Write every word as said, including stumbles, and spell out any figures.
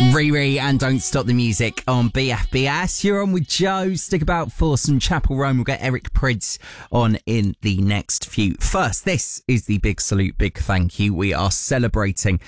Riri and Don't Stop the Music on B F B S. You're on with Joe. Stick about for some Chapel Roan. We'll get Eric Prydz on in the next few. First, this is the big salute, big thank you. We are celebrating